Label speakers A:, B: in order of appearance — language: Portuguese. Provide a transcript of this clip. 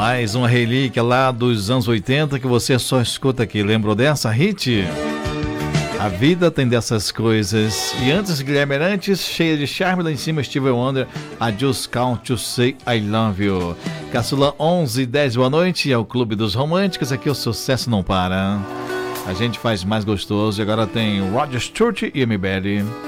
A: Mais uma relíquia lá dos anos 80 que você só escuta aqui. Lembrou dessa hit? A vida tem dessas coisas. E antes, Guilherme Arantes, cheia de charme lá em cima, Stevie Wonder, I Just Count to Say I Love You. Caçula 11:10, boa noite. É o Clube dos Românticos, aqui o sucesso não para. A gente faz mais gostoso. E agora tem Roger Stewart e Amy Betty.